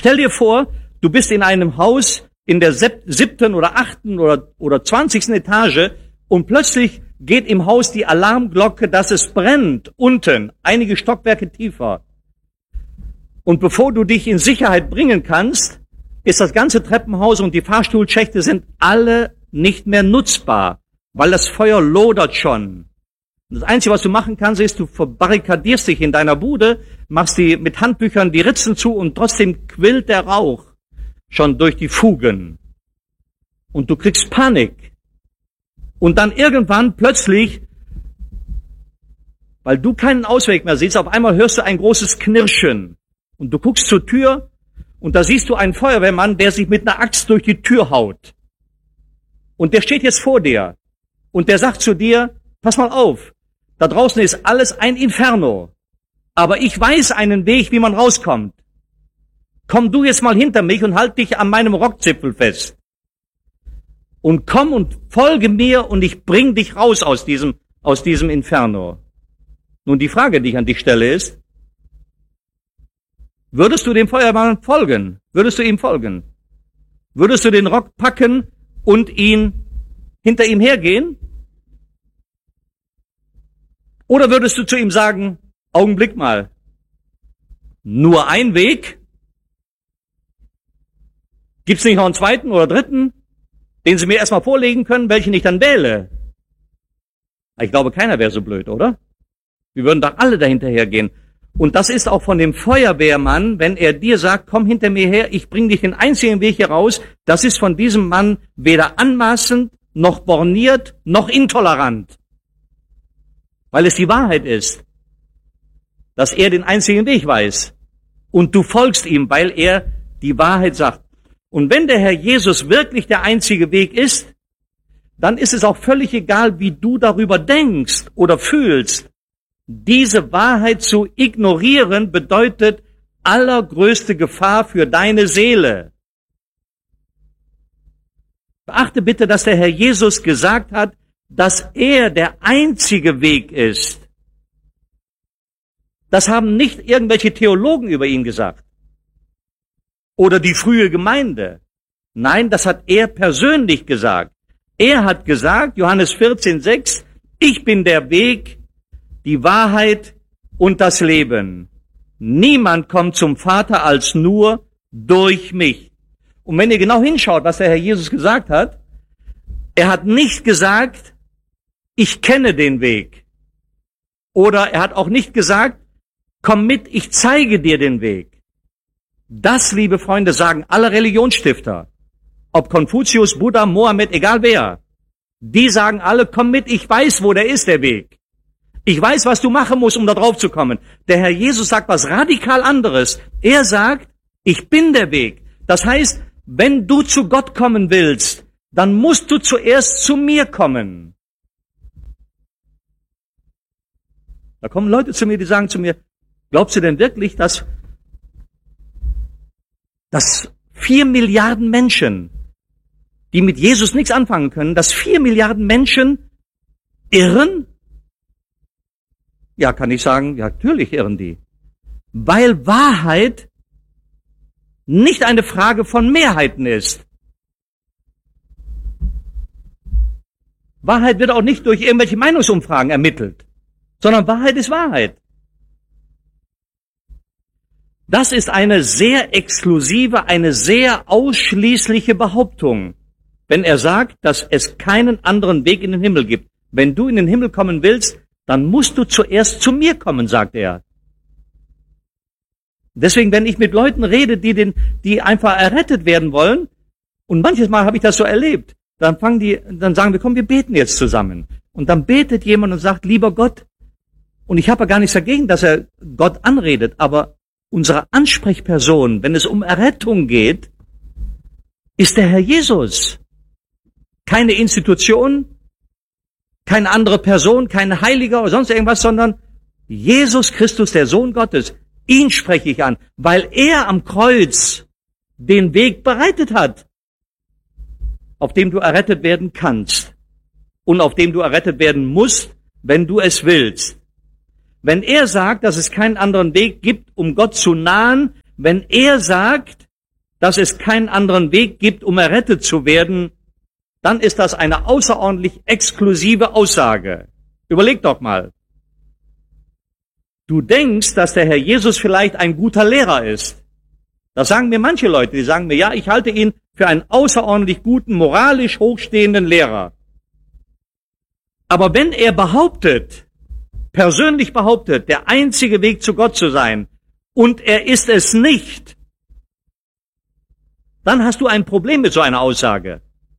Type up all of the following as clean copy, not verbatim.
Stell dir vor, du bist in einem Haus in der 7. oder 8. oder 20. Etage und plötzlich geht im Haus die Alarmglocke, dass es brennt, unten, einige Stockwerke tiefer. Und bevor du dich in Sicherheit bringen kannst, ist das ganze Treppenhaus und die Fahrstuhlschächte sind alle nicht mehr nutzbar, weil das Feuer lodert schon. Und das Einzige, was du machen kannst, ist, du verbarrikadierst dich in deiner Bude, machst mit Handtüchern die Ritzen zu und trotzdem quillt der Rauch schon durch die Fugen. Und du kriegst Panik. Und dann irgendwann plötzlich, weil du keinen Ausweg mehr siehst, auf einmal hörst du ein großes Knirschen. Und du guckst zur Tür und da siehst du einen Feuerwehrmann, der sich mit einer Axt durch die Tür haut. Und der steht jetzt vor dir. Und der sagt zu dir, pass mal auf, da draußen ist alles ein Inferno. Aber ich weiß einen Weg, wie man rauskommt. Komm du jetzt mal hinter mich und halt dich an meinem Rockzipfel fest. Und komm und folge mir und ich bring dich raus aus diesem Inferno. Nun, die Frage, die ich an dich stelle, ist, würdest du dem Feuerwehrmann folgen? Würdest du ihm folgen? Würdest du den Rock packen und hinter ihm hergehen? Oder würdest du zu ihm sagen, Augenblick mal, nur ein Weg? Gibt's nicht noch einen zweiten oder dritten, den Sie mir erstmal vorlegen können, welchen ich dann wähle? Ich glaube, keiner wäre so blöd, oder? Wir würden doch alle dahinterher gehen. Und das ist auch von dem Feuerwehrmann, wenn er dir sagt, komm hinter mir her, ich bring dich den einzigen Weg hier raus, das ist von diesem Mann weder anmaßend, noch borniert, noch intolerant. Weil es die Wahrheit ist, dass er den einzigen Weg weiß. Und du folgst ihm, weil er die Wahrheit sagt. Und wenn der Herr Jesus wirklich der einzige Weg ist, dann ist es auch völlig egal, wie du darüber denkst oder fühlst. Diese Wahrheit zu ignorieren bedeutet allergrößte Gefahr für deine Seele. Beachte bitte, dass der Herr Jesus gesagt hat, dass er der einzige Weg ist. Das haben nicht irgendwelche Theologen über ihn gesagt. Oder die frühe Gemeinde. Nein, das hat er persönlich gesagt. Er hat gesagt, Johannes 14,6, ich bin der Weg, die Wahrheit und das Leben. Niemand kommt zum Vater als nur durch mich. Und wenn ihr genau hinschaut, was der Herr Jesus gesagt hat, er hat nicht gesagt, ich kenne den Weg. Oder er hat auch nicht gesagt, komm mit, ich zeige dir den Weg. Das, liebe Freunde, sagen alle Religionsstifter. Ob Konfuzius, Buddha, Mohammed, egal wer. Die sagen alle, komm mit, ich weiß, wo der ist, der Weg. Ich weiß, was du machen musst, um da drauf zu kommen. Der Herr Jesus sagt was radikal anderes. Er sagt, ich bin der Weg. Das heißt, wenn du zu Gott kommen willst, dann musst du zuerst zu mir kommen. Da kommen Leute zu mir, die sagen zu mir, glaubst du denn wirklich, dass 4 Milliarden Menschen, die mit Jesus nichts anfangen können, dass 4 Milliarden Menschen irren? Ja, kann ich sagen, ja, natürlich irren die. Weil Wahrheit nicht eine Frage von Mehrheiten ist. Wahrheit wird auch nicht durch irgendwelche Meinungsumfragen ermittelt, sondern Wahrheit ist Wahrheit. Das ist eine sehr exklusive, eine sehr ausschließliche Behauptung, wenn er sagt, dass es keinen anderen Weg in den Himmel gibt. Wenn du in den Himmel kommen willst, dann musst du zuerst zu mir kommen, sagt er. Deswegen, wenn ich mit Leuten rede, die einfach errettet werden wollen, und manches Mal habe ich das so erlebt, dann sagen wir, komm, wir beten jetzt zusammen. Und dann betet jemand und sagt, lieber Gott, und ich habe ja gar nichts dagegen, dass er Gott anredet, aber unsere Ansprechperson, wenn es um Errettung geht, ist der Herr Jesus. Keine Institution, keine andere Person, kein Heiliger oder sonst irgendwas, sondern Jesus Christus, der Sohn Gottes. Ihn spreche ich an, weil er am Kreuz den Weg bereitet hat, auf dem du errettet werden kannst und auf dem du errettet werden musst, wenn du es willst. Wenn er sagt, dass es keinen anderen Weg gibt, um Gott zu nahen, wenn er sagt, dass es keinen anderen Weg gibt, um errettet zu werden, dann ist das eine außerordentlich exklusive Aussage. Überleg doch mal. Du denkst, dass der Herr Jesus vielleicht ein guter Lehrer ist. Das sagen mir manche Leute, die sagen mir, ja, ich halte ihn für einen außerordentlich guten, moralisch hochstehenden Lehrer. Aber wenn er behauptet, persönlich behauptet, der einzige Weg zu Gott zu sein, und er ist es nicht, dann hast du ein Problem mit so einer Aussage.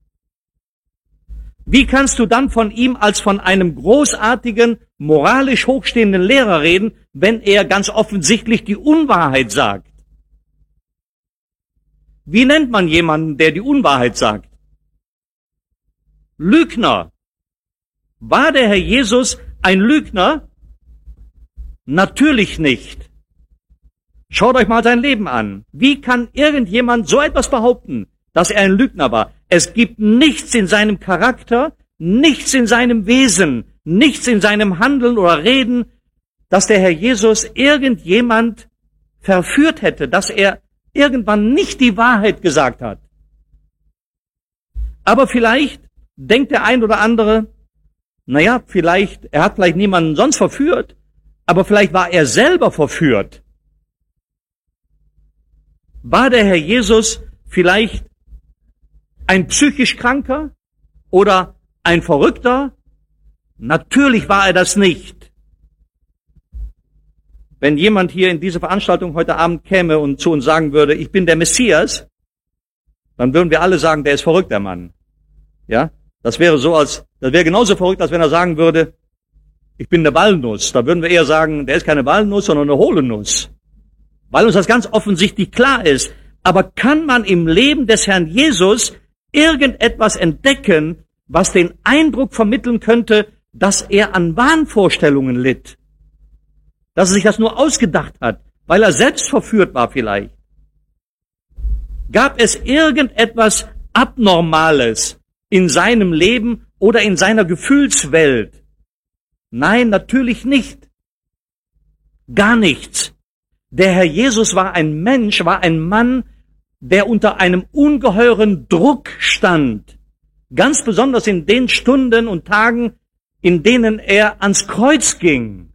Wie kannst du dann von ihm als von einem großartigen, moralisch hochstehenden Lehrer reden, wenn er ganz offensichtlich die Unwahrheit sagt? Wie nennt man jemanden, der die Unwahrheit sagt? Lügner. War der Herr Jesus ein Lügner? Natürlich nicht. Schaut euch mal sein Leben an. Wie kann irgendjemand so etwas behaupten, dass er ein Lügner war? Es gibt nichts in seinem Charakter, nichts in seinem Wesen, nichts in seinem Handeln oder Reden, dass der Herr Jesus irgendjemand verführt hätte, dass er irgendwann nicht die Wahrheit gesagt hat. Aber vielleicht denkt der ein oder andere, naja, er hat vielleicht niemanden sonst verführt, aber vielleicht war er selber verführt. War der Herr Jesus vielleicht ein psychisch Kranker oder ein Verrückter? Natürlich war er das nicht. Wenn jemand hier in diese Veranstaltung heute Abend käme und zu uns sagen würde, ich bin der Messias, dann würden wir alle sagen, der ist verrückt, der Mann. Ja? Das wäre genauso verrückt, als wenn er sagen würde, ich bin eine Walnuss. Da würden wir eher sagen, der ist keine Walnuss, sondern eine hohle Nuss. Weil uns das ganz offensichtlich klar ist. Aber kann man im Leben des Herrn Jesus irgendetwas entdecken, was den Eindruck vermitteln könnte, dass er an Wahnvorstellungen litt? Dass er sich das nur ausgedacht hat, weil er selbst verführt war vielleicht? Gab es irgendetwas Abnormales in seinem Leben oder in seiner Gefühlswelt? Nein, natürlich nicht. Gar nichts. Der Herr Jesus war ein Mensch, war ein Mann, der unter einem ungeheuren Druck stand. Ganz besonders in den Stunden und Tagen, in denen er ans Kreuz ging.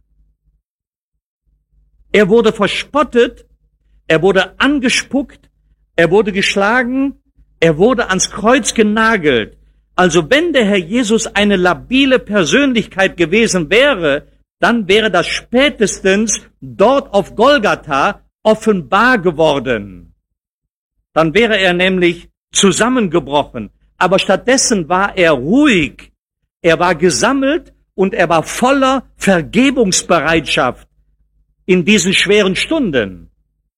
Er wurde verspottet, er wurde angespuckt, er wurde geschlagen, er wurde ans Kreuz genagelt. Also wenn der Herr Jesus eine labile Persönlichkeit gewesen wäre, dann wäre das spätestens dort auf Golgatha offenbar geworden. Dann wäre er nämlich zusammengebrochen. Aber stattdessen war er ruhig, er war gesammelt und er war voller Vergebungsbereitschaft in diesen schweren Stunden.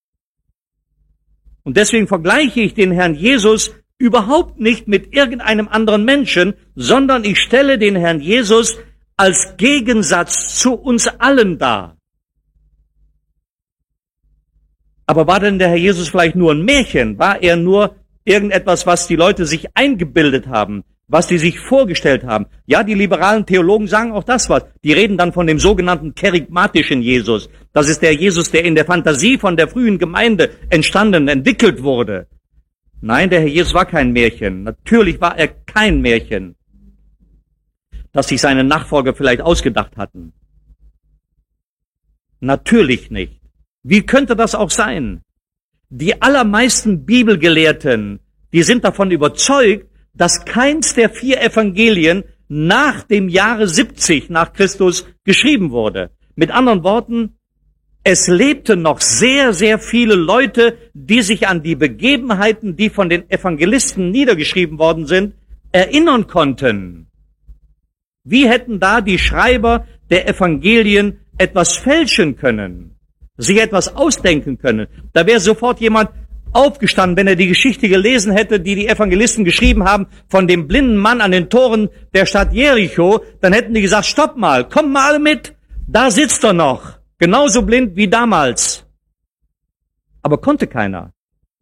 Und deswegen vergleiche ich den Herrn Jesus überhaupt nicht mit irgendeinem anderen Menschen, sondern ich stelle den Herrn Jesus als Gegensatz zu uns allen dar. Aber war denn der Herr Jesus vielleicht nur ein Märchen? War er nur irgendetwas, was die Leute sich eingebildet haben, was sie sich vorgestellt haben? Ja, die liberalen Theologen sagen auch das was. Die reden dann von dem sogenannten kerygmatischen Jesus. Das ist der Jesus, der in der Fantasie von der frühen Gemeinde entwickelt wurde. Nein, der Herr Jesus war kein Märchen. Natürlich war er kein Märchen, das sich seine Nachfolger vielleicht ausgedacht hatten. Natürlich nicht. Wie könnte das auch sein? Die allermeisten Bibelgelehrten, die sind davon überzeugt, dass keins der 4 Evangelien nach dem Jahre 70 nach Christus geschrieben wurde. Mit anderen Worten, es lebten noch sehr, sehr viele Leute, die sich an die Begebenheiten, die von den Evangelisten niedergeschrieben worden sind, erinnern konnten. Wie hätten da die Schreiber der Evangelien etwas fälschen können, sich etwas ausdenken können? Da wäre sofort jemand aufgestanden, wenn er die Geschichte gelesen hätte, die die Evangelisten geschrieben haben, von dem blinden Mann an den Toren der Stadt Jericho, dann hätten die gesagt, stopp mal, kommt mal alle mit, da sitzt er noch. Genauso blind wie damals. Aber konnte keiner.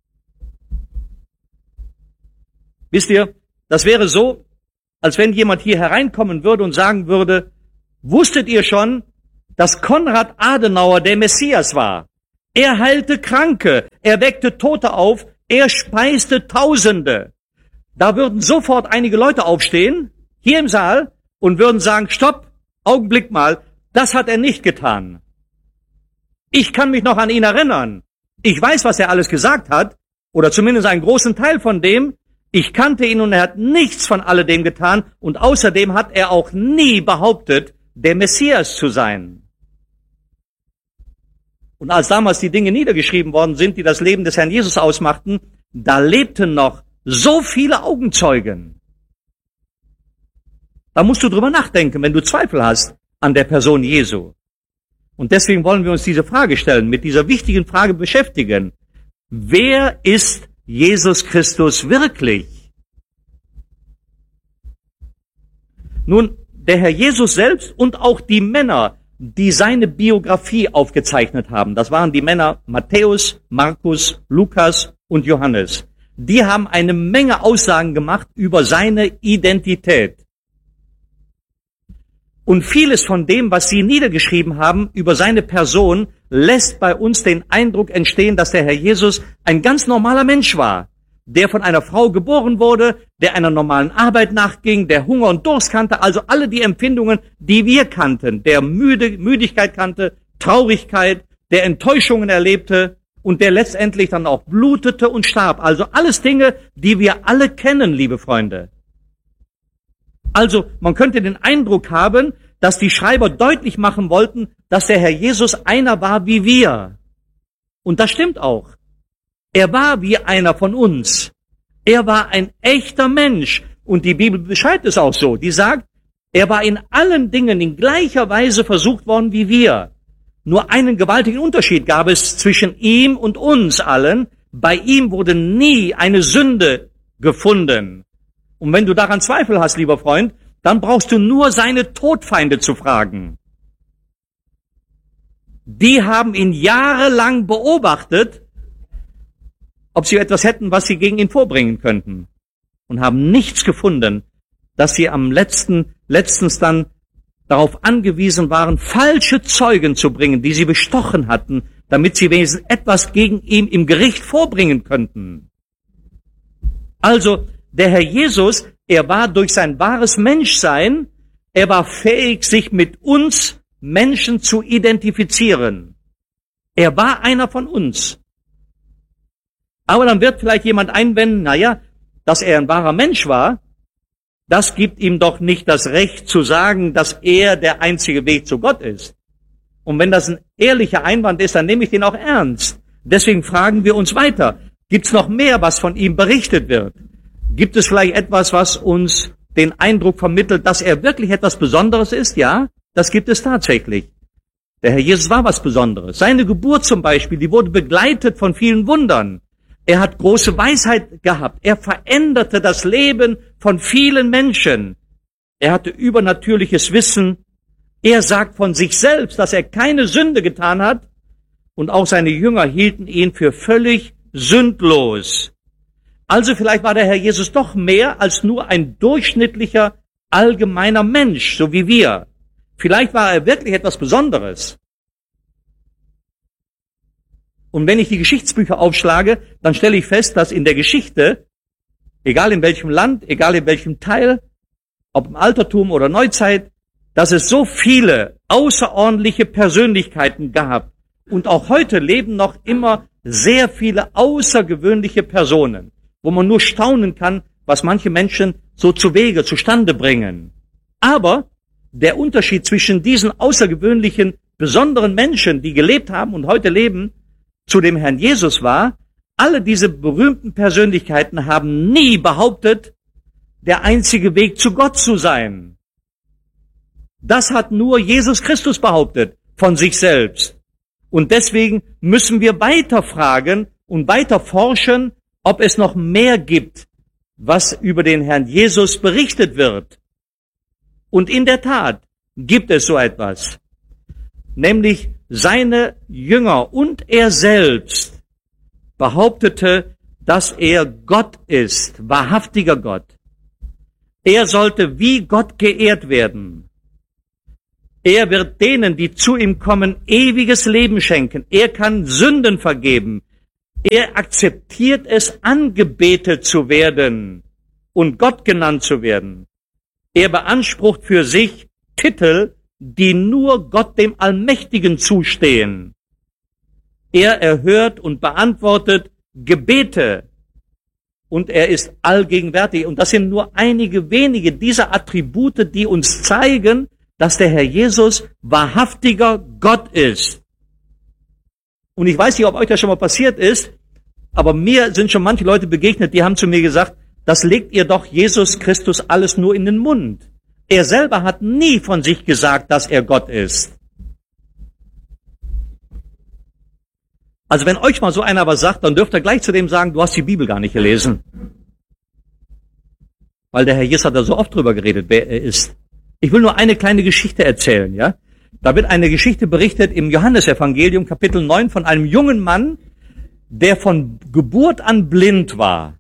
Wisst ihr, das wäre so, als wenn jemand hier hereinkommen würde und sagen würde, wusstet ihr schon, dass Konrad Adenauer der Messias war? Er heilte Kranke, er weckte Tote auf, Er speiste Tausende. Da würden sofort einige Leute aufstehen, hier im Saal, und würden sagen, stopp, Augenblick mal, das hat er nicht getan. Ich kann mich noch an ihn erinnern. Ich weiß, was er alles gesagt hat, oder zumindest einen großen Teil von dem. Ich kannte ihn und er hat nichts von alledem getan und außerdem hat er auch nie behauptet, der Messias zu sein. Und als damals die Dinge niedergeschrieben worden sind, die das Leben des Herrn Jesus ausmachten, da lebten noch so viele Augenzeugen. Da musst du drüber nachdenken, wenn du Zweifel hast an der Person Jesu. Und deswegen wollen wir uns diese Frage stellen, mit dieser wichtigen Frage beschäftigen. Wer ist Jesus Christus wirklich? Nun, der Herr Jesus selbst und auch die Männer, die seine Biografie aufgezeichnet haben, das waren die Männer Matthäus, Markus, Lukas und Johannes. Die haben eine Menge Aussagen gemacht über seine Identität. Und vieles von dem, was sie niedergeschrieben haben über seine Person, lässt bei uns den Eindruck entstehen, dass der Herr Jesus ein ganz normaler Mensch war, der von einer Frau geboren wurde, der einer normalen Arbeit nachging, der Hunger und Durst kannte, also alle die Empfindungen, die wir kannten, der Müdigkeit kannte, Traurigkeit, der Enttäuschungen erlebte und der letztendlich dann auch blutete und starb. Also alles Dinge, die wir alle kennen, liebe Freunde. Also man könnte den Eindruck haben, dass die Schreiber deutlich machen wollten, dass der Herr Jesus einer war wie wir. Und das stimmt auch. Er war wie einer von uns. Er war ein echter Mensch. Und die Bibel beschreibt es auch so. Die sagt, er war in allen Dingen in gleicher Weise versucht worden wie wir. Nur einen gewaltigen Unterschied gab es zwischen ihm und uns allen. Bei ihm wurde nie eine Sünde gefunden. Und wenn du daran Zweifel hast, lieber Freund, dann brauchst du nur seine Todfeinde zu fragen. Die haben ihn jahrelang beobachtet, ob sie etwas hätten, was sie gegen ihn vorbringen könnten. Und haben nichts gefunden, dass sie am letztens dann darauf angewiesen waren, falsche Zeugen zu bringen, die sie bestochen hatten, damit sie wenigstens etwas gegen ihn im Gericht vorbringen könnten. Also, der Herr Jesus, er war durch sein wahres Menschsein, er war fähig, sich mit uns Menschen zu identifizieren. Er war einer von uns. Aber dann wird vielleicht jemand einwenden, naja, dass er ein wahrer Mensch war, das gibt ihm doch nicht das Recht zu sagen, dass er der einzige Weg zu Gott ist. Und wenn das ein ehrlicher Einwand ist, dann nehme ich den auch ernst. Deswegen fragen wir uns weiter. Gibt es noch mehr, was von ihm berichtet wird? Gibt es vielleicht etwas, was uns den Eindruck vermittelt, dass er wirklich etwas Besonderes ist? Ja, das gibt es tatsächlich. Der Herr Jesus war was Besonderes. Seine Geburt zum Beispiel, die wurde begleitet von vielen Wundern. Er hat große Weisheit gehabt. Er veränderte das Leben von vielen Menschen. Er hatte übernatürliches Wissen. Er sagt von sich selbst, dass er keine Sünde getan hat. Und auch seine Jünger hielten ihn für völlig sündlos. Also vielleicht war der Herr Jesus doch mehr als nur ein durchschnittlicher, allgemeiner Mensch, so wie wir. Vielleicht war er wirklich etwas Besonderes. Und wenn ich die Geschichtsbücher aufschlage, dann stelle ich fest, dass in der Geschichte, egal in welchem Land, egal in welchem Teil, ob im Altertum oder Neuzeit, dass es so viele außerordentliche Persönlichkeiten gab. Und auch heute leben noch immer sehr viele außergewöhnliche Personen, wo man nur staunen kann, was manche Menschen so zustande bringen. Aber der Unterschied zwischen diesen außergewöhnlichen, besonderen Menschen, die gelebt haben und heute leben, zu dem Herrn Jesus war, alle diese berühmten Persönlichkeiten haben nie behauptet, der einzige Weg zu Gott zu sein. Das hat nur Jesus Christus behauptet, von sich selbst. Und deswegen müssen wir weiter fragen und weiter forschen, ob es noch mehr gibt, was über den Herrn Jesus berichtet wird. Und in der Tat gibt es so etwas, nämlich seine Jünger und er selbst behauptete, dass er Gott ist, wahrhaftiger Gott. Er sollte wie Gott geehrt werden. Er wird denen, die zu ihm kommen, ewiges Leben schenken. Er kann Sünden vergeben. Er akzeptiert es, angebetet zu werden und Gott genannt zu werden. Er beansprucht für sich Titel, die nur Gott dem Allmächtigen zustehen. Er erhört und beantwortet Gebete und er ist allgegenwärtig. Und das sind nur einige wenige dieser Attribute, die uns zeigen, dass der Herr Jesus wahrhaftiger Gott ist. Und ich weiß nicht, ob euch das schon mal passiert ist, aber mir sind schon manche Leute begegnet, die haben zu mir gesagt, das legt ihr doch Jesus Christus alles nur in den Mund. Er selber hat nie von sich gesagt, dass er Gott ist. Also wenn euch mal so einer was sagt, dann dürft ihr gleich zu dem sagen, du hast die Bibel gar nicht gelesen. Weil der Herr Jesus hat da so oft drüber geredet, wer er ist. Ich will nur eine kleine Geschichte erzählen, ja. Da wird eine Geschichte berichtet im Johannesevangelium, Kapitel 9, von einem jungen Mann, der von Geburt an blind war.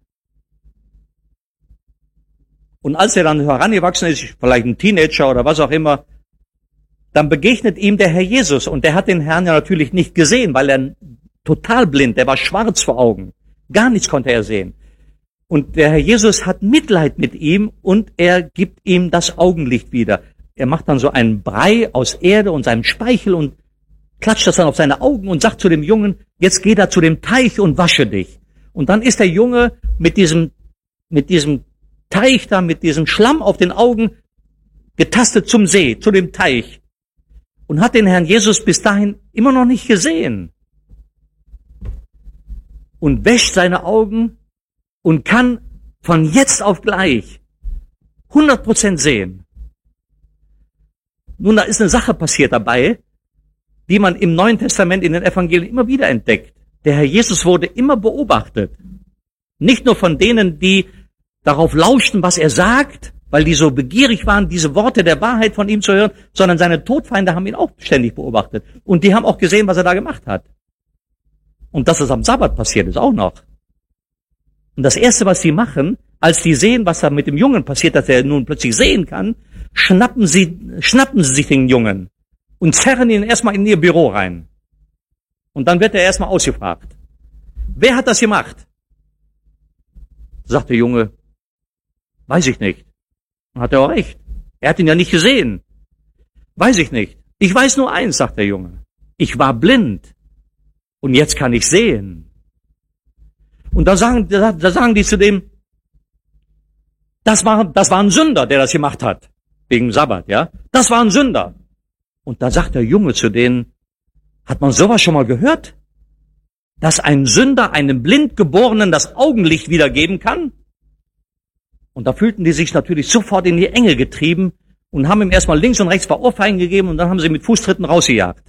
Und als er dann herangewachsen ist, vielleicht ein Teenager oder was auch immer, dann begegnet ihm der Herr Jesus. Und der hat den Herrn ja natürlich nicht gesehen, weil er total blind, der war schwarz vor Augen. Gar nichts konnte er sehen. Und der Herr Jesus hat Mitleid mit ihm und er gibt ihm das Augenlicht wieder. Er macht dann so einen Brei aus Erde und seinem Speichel und klatscht das dann auf seine Augen und sagt zu dem Jungen, jetzt geh da zu dem Teich und wasche dich. Und dann ist der Junge mit diesem Teich da, mit diesem Schlamm auf den Augen getastet zum See, zu dem Teich. Und hat den Herrn Jesus bis dahin immer noch nicht gesehen. Und wäscht seine Augen und kann von jetzt auf gleich 100% sehen. Nun, da ist eine Sache passiert dabei, die man im Neuen Testament in den Evangelien immer wieder entdeckt. Der Herr Jesus wurde immer beobachtet. Nicht nur von denen, die darauf lauschten, was er sagt, weil die so begierig waren, diese Worte der Wahrheit von ihm zu hören, sondern seine Todfeinde haben ihn auch ständig beobachtet. Und die haben auch gesehen, was er da gemacht hat. Und dass es am Sabbat passiert ist auch noch. Und das Erste, was sie machen, als die sehen, was da mit dem Jungen passiert, dass er nun plötzlich sehen kann, schnappen sie sich den Jungen und zerren ihn erstmal in ihr Büro rein. Und dann wird er erstmal ausgefragt. Wer hat das gemacht? Sagt der Junge, weiß ich nicht. Und hat er auch recht. Er hat ihn ja nicht gesehen. Weiß ich nicht. Ich weiß nur eins, sagt der Junge. Ich war blind. Und jetzt kann ich sehen. Und da sagen die zu dem, das war ein Sünder, der das gemacht hat. Wegen Sabbat, ja. Das war ein Sünder. Und da sagt der Junge zu denen, hat man sowas schon mal gehört? Dass ein Sünder einem Blindgeborenen das Augenlicht wiedergeben kann? Und da fühlten die sich natürlich sofort in die Enge getrieben und haben ihm erstmal links und rechts paar Ohrfeigen gegeben und dann haben sie mit Fußtritten rausgejagt.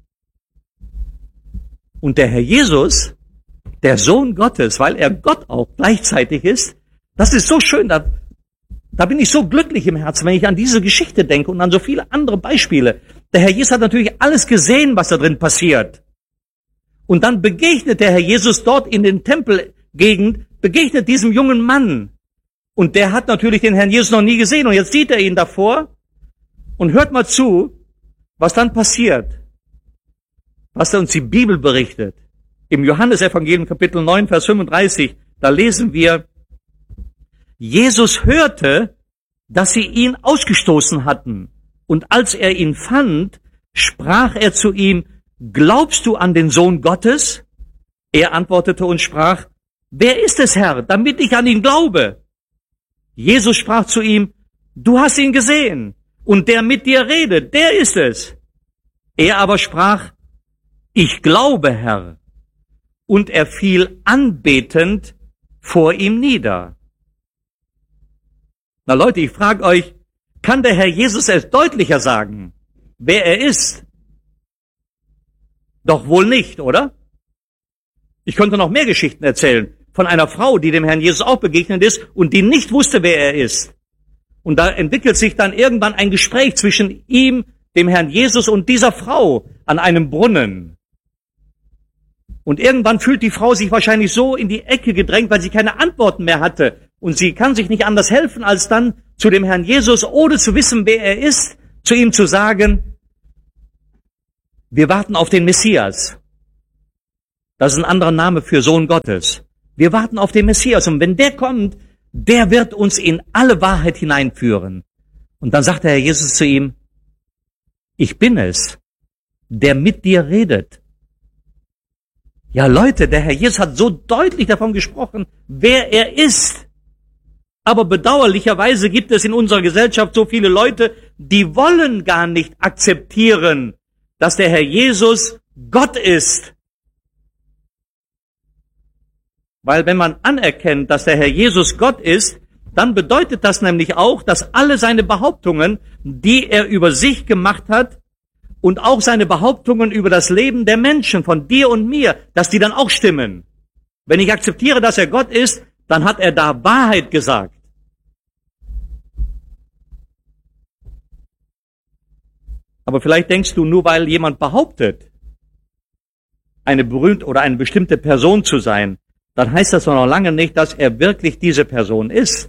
Und der Herr Jesus, der Sohn Gottes, weil er Gott auch gleichzeitig ist, das ist so schön, da bin ich so glücklich im Herzen, wenn ich an diese Geschichte denke und an so viele andere Beispiele. Der Herr Jesus hat natürlich alles gesehen, was da drin passiert. Und dann begegnet der Herr Jesus dort in den Tempelgegend, begegnet diesem jungen Mann. Und der hat natürlich den Herrn Jesus noch nie gesehen und jetzt sieht er ihn davor und hört mal zu, was dann passiert. Was uns die Bibel berichtet. Im Johannesevangelium Kapitel 9, Vers 35, da lesen wir, Jesus hörte, dass sie ihn ausgestoßen hatten. Und als er ihn fand, sprach er zu ihm, glaubst du an den Sohn Gottes? Er antwortete und sprach, wer ist es, Herr, damit ich an ihn glaube? Jesus sprach zu ihm, du hast ihn gesehen, und der mit dir redet, der ist es. Er aber sprach, ich glaube, Herr. Und er fiel anbetend vor ihm nieder. Na Leute, ich frage euch, kann der Herr Jesus es deutlicher sagen, wer er ist? Doch wohl nicht, oder? Ich könnte noch mehr Geschichten erzählen von einer Frau, die dem Herrn Jesus auch begegnet ist und die nicht wusste, wer er ist. Und da entwickelt sich dann irgendwann ein Gespräch zwischen ihm, dem Herrn Jesus und dieser Frau an einem Brunnen. Und irgendwann fühlt die Frau sich wahrscheinlich so in die Ecke gedrängt, weil sie keine Antworten mehr hatte. Und sie kann sich nicht anders helfen, als dann zu dem Herrn Jesus, ohne zu wissen, wer er ist, zu ihm zu sagen, wir warten auf den Messias. Das ist ein anderer Name für Sohn Gottes. Wir warten auf den Messias und wenn der kommt, der wird uns in alle Wahrheit hineinführen. Und dann sagt der Herr Jesus zu ihm, ich bin es, der mit dir redet. Ja Leute, der Herr Jesus hat so deutlich davon gesprochen, wer er ist. Aber bedauerlicherweise gibt es in unserer Gesellschaft so viele Leute, die wollen gar nicht akzeptieren, dass der Herr Jesus Gott ist. Weil wenn man anerkennt, dass der Herr Jesus Gott ist, dann bedeutet das nämlich auch, dass alle seine Behauptungen, die er über sich gemacht hat, und auch seine Behauptungen über das Leben der Menschen, von dir und mir, dass die dann auch stimmen. Wenn ich akzeptiere, dass er Gott ist, dann hat er da Wahrheit gesagt. Aber vielleicht denkst du, nur weil jemand behauptet, eine berühmte oder eine bestimmte Person zu sein, dann heißt das noch lange nicht, dass er wirklich diese Person ist.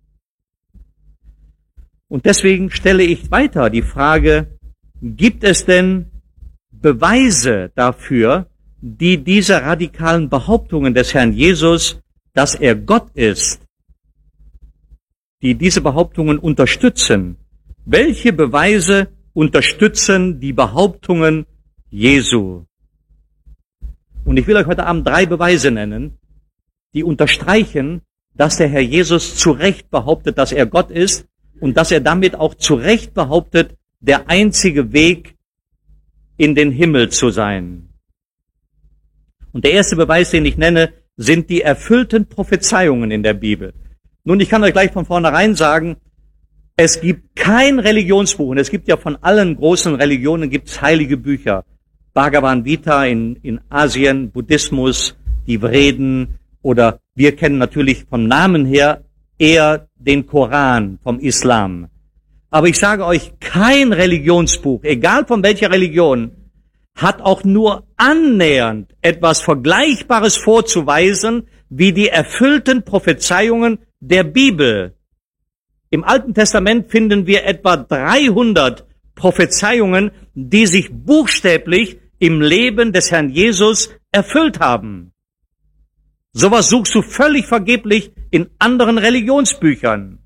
Und deswegen stelle ich weiter die Frage, gibt es denn Beweise dafür, die diese radikalen Behauptungen des Herrn Jesus, dass er Gott ist, die diese Behauptungen unterstützen? Welche Beweise unterstützen die Behauptungen Jesu? Und ich will euch heute Abend 3 Beweise nennen, die unterstreichen, dass der Herr Jesus zu Recht behauptet, dass er Gott ist und dass er damit auch zu Recht behauptet, der einzige Weg in den Himmel zu sein. Und der erste Beweis, den ich nenne, sind die erfüllten Prophezeiungen in der Bibel. Nun, ich kann euch gleich von vornherein sagen, es gibt kein Religionsbuch, und es gibt ja von allen großen Religionen gibt es heilige Bücher. Bhagavad Gita in Asien, Buddhismus, die Veden, oder wir kennen natürlich vom Namen her eher den Koran vom Islam. Aber ich sage euch, kein Religionsbuch, egal von welcher Religion, hat auch nur annähernd etwas Vergleichbares vorzuweisen wie die erfüllten Prophezeiungen der Bibel. Im Alten Testament finden wir etwa 300 Prophezeiungen, die sich buchstäblich im Leben des Herrn Jesus erfüllt haben. Sowas suchst du völlig vergeblich in anderen Religionsbüchern.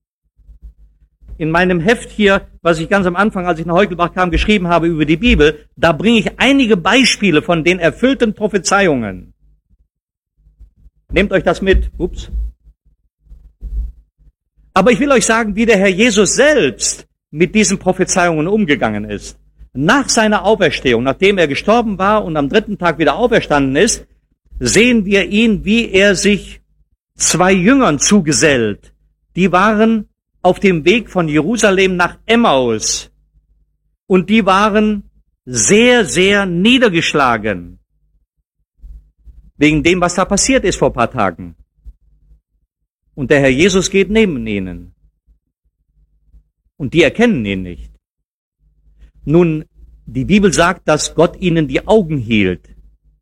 In meinem Heft hier, was ich ganz am Anfang, als ich nach Heukelbach kam, geschrieben habe über die Bibel, da bringe ich einige Beispiele von den erfüllten Prophezeiungen. Nehmt euch das mit. Ups. Aber ich will euch sagen, wie der Herr Jesus selbst mit diesen Prophezeiungen umgegangen ist. Nach seiner Auferstehung, nachdem er gestorben war und am 3. Tag wieder auferstanden ist, sehen wir ihn, wie er sich 2 Jüngern zugesellt. Die waren auf dem Weg von Jerusalem nach Emmaus. Und die waren sehr, sehr niedergeschlagen. Wegen dem, was da passiert ist vor ein paar Tagen. Und der Herr Jesus geht neben ihnen. Und die erkennen ihn nicht. Nun, die Bibel sagt, dass Gott ihnen die Augen hielt.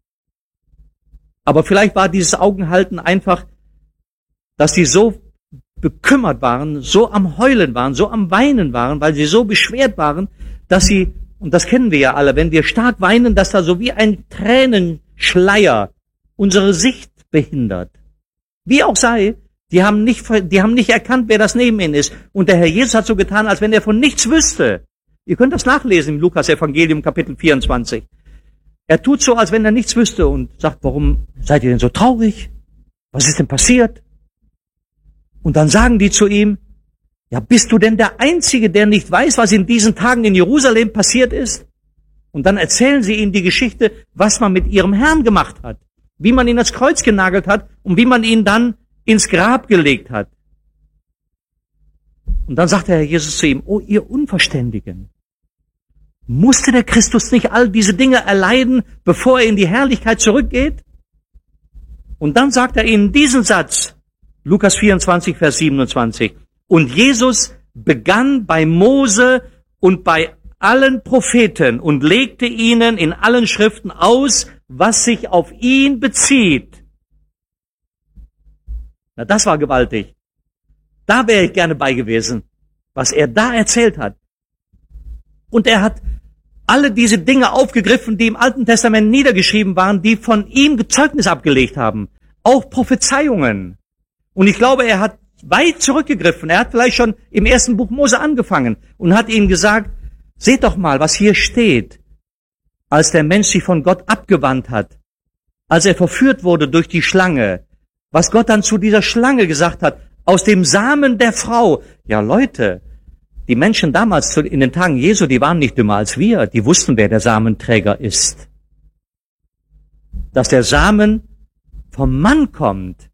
Aber vielleicht war dieses Augenhalten einfach, dass sie so bekümmert waren, so am Heulen waren, so am Weinen waren, weil sie so beschwert waren, dass sie, und das kennen wir ja alle, wenn wir stark weinen, dass da so wie ein Tränenschleier unsere Sicht behindert. Wie auch sei, die haben nicht erkannt, wer das neben ihnen ist. Und der Herr Jesus hat so getan, als wenn er von nichts wüsste. Ihr könnt das nachlesen im Lukas-Evangelium, Kapitel 24. Er tut so, als wenn er nichts wüsste und sagt, warum seid ihr denn so traurig? Was ist denn passiert? Und dann sagen die zu ihm, ja, bist du denn der Einzige, der nicht weiß, was in diesen Tagen in Jerusalem passiert ist? Und dann erzählen sie ihm die Geschichte, was man mit ihrem Herrn gemacht hat, wie man ihn ans Kreuz genagelt hat und wie man ihn dann ins Grab gelegt hat. Und dann sagt der Herr Jesus zu ihm, oh ihr Unverständigen, musste der Christus nicht all diese Dinge erleiden, bevor er in die Herrlichkeit zurückgeht? Und dann sagt er ihnen diesen Satz, Lukas 24, Vers 27. Und Jesus begann bei Mose und bei allen Propheten und legte ihnen in allen Schriften aus, was sich auf ihn bezieht. Na, das war gewaltig. Da wäre ich gerne bei gewesen, was er da erzählt hat. Und er hat alle diese Dinge aufgegriffen, die im Alten Testament niedergeschrieben waren, die von ihm Zeugnis abgelegt haben. Auch Prophezeiungen. Und ich glaube, er hat weit zurückgegriffen. Er hat vielleicht schon im ersten Buch Mose angefangen und hat ihnen gesagt, seht doch mal, was hier steht, als der Mensch sich von Gott abgewandt hat, als er verführt wurde durch die Schlange, was Gott dann zu dieser Schlange gesagt hat, aus dem Samen der Frau. Ja, Leute, die Menschen damals in den Tagen Jesu, die waren nicht dümmer als wir, die wussten, wer der Samenträger ist. Dass der Samen vom Mann kommt.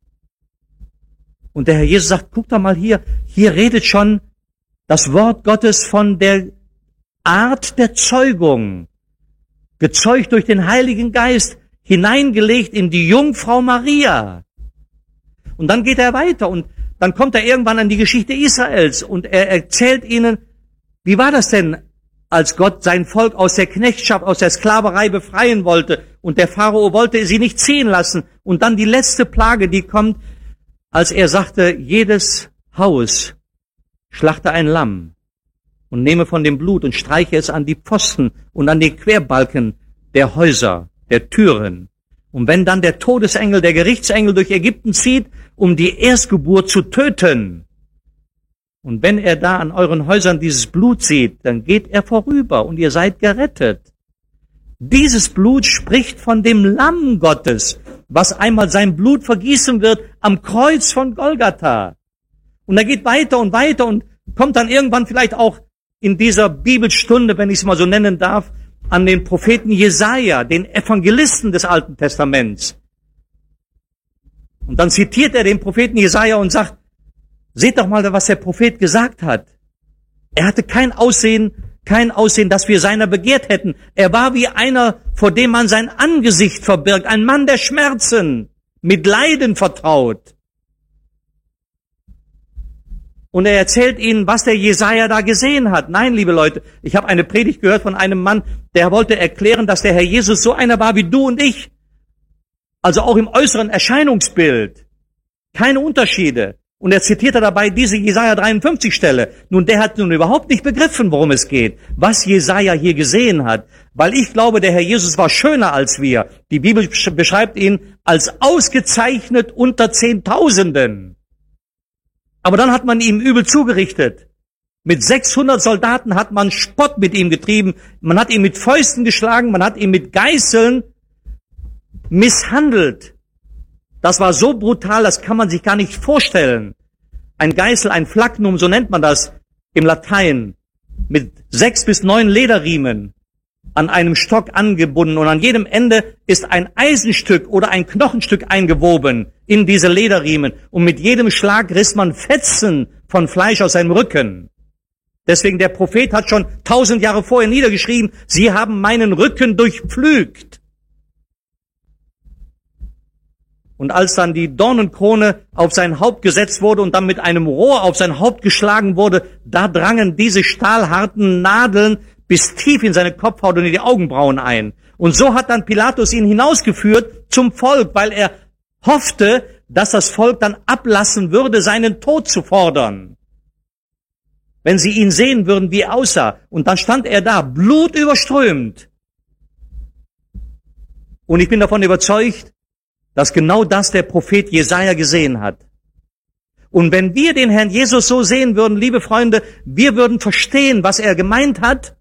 Und der Herr Jesus sagt, guck doch mal hier redet schon das Wort Gottes von der Art der Zeugung, gezeugt durch den Heiligen Geist, hineingelegt in die Jungfrau Maria. Und dann geht er weiter und dann kommt er irgendwann an die Geschichte Israels und er erzählt ihnen, wie war das denn, als Gott sein Volk aus der Knechtschaft, aus der Sklaverei befreien wollte und der Pharao wollte sie nicht ziehen lassen. Und dann die letzte Plage, die kommt, als er sagte, jedes Haus schlachte ein Lamm und nehme von dem Blut und streiche es an die Pfosten und an die Querbalken der Häuser, der Türen. Und wenn dann der Todesengel, der Gerichtsengel durch Ägypten zieht, um die Erstgeburt zu töten, und wenn er da an euren Häusern dieses Blut sieht, dann geht er vorüber und ihr seid gerettet. Dieses Blut spricht von dem Lamm Gottes, was einmal sein Blut vergießen wird am Kreuz von Golgatha. Und er geht weiter und weiter und kommt dann irgendwann vielleicht auch in dieser Bibelstunde, wenn ich es mal so nennen darf, an den Propheten Jesaja, den Evangelisten des Alten Testaments. Und dann zitiert er den Propheten Jesaja und sagt, seht doch mal, was der Prophet gesagt hat. Er hatte kein Aussehen, dass wir seiner begehrt hätten. Er war wie einer, vor dem man sein Angesicht verbirgt, ein Mann der Schmerzen, mit Leiden vertraut. Und er erzählt ihnen, was der Jesaja da gesehen hat. Nein, liebe Leute, ich habe eine Predigt gehört von einem Mann, der wollte erklären, dass der Herr Jesus so einer war wie du und ich. Also auch im äußeren Erscheinungsbild. Keine Unterschiede. Und er zitierte dabei diese Jesaja 53 Stelle. Nun, der hat nun überhaupt nicht begriffen, worum es geht, was Jesaja hier gesehen hat. Weil ich glaube, der Herr Jesus war schöner als wir. Die Bibel beschreibt ihn als ausgezeichnet unter Zehntausenden. Aber dann hat man ihm übel zugerichtet. Mit 600 Soldaten hat man Spott mit ihm getrieben. Man hat ihn mit Fäusten geschlagen, man hat ihn mit Geißeln misshandelt. Das war so brutal, das kann man sich gar nicht vorstellen. Ein Geißel, ein Flaggnum, so nennt man das im Latein, mit 6 bis 9 Lederriemen an einem Stock angebunden und an jedem Ende ist ein Eisenstück oder ein Knochenstück eingewoben in diese Lederriemen und mit jedem Schlag riss man Fetzen von Fleisch aus seinem Rücken. Deswegen der Prophet hat schon 1000 Jahre vorher niedergeschrieben, sie haben meinen Rücken durchpflügt. Und als dann die Dornenkrone auf sein Haupt gesetzt wurde und dann mit einem Rohr auf sein Haupt geschlagen wurde, da drangen diese stahlharten Nadeln bis tief in seine Kopfhaut und in die Augenbrauen ein. Und so hat dann Pilatus ihn hinausgeführt zum Volk, weil er hoffte, dass das Volk dann ablassen würde, seinen Tod zu fordern. Wenn sie ihn sehen würden, wie er aussah. Und dann stand er da, blutüberströmt. Und ich bin davon überzeugt, dass genau das der Prophet Jesaja gesehen hat. Und wenn wir den Herrn Jesus so sehen würden, liebe Freunde, wir würden verstehen, was er gemeint hat,